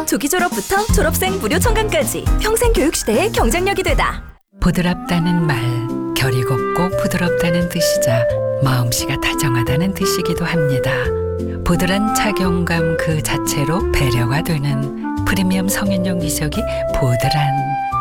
조기 졸업부터 졸업생 무료 청강까지 평생 교육시대의 경쟁력이 되다. 부드럽다는 말, 결이 곱고 부드럽다는 뜻이자 마음씨가 다정하다는 뜻이기도 합니다. 부드러운 착용감 그 자체로 배려가 되는 프리미엄 성인용 미적이 보드란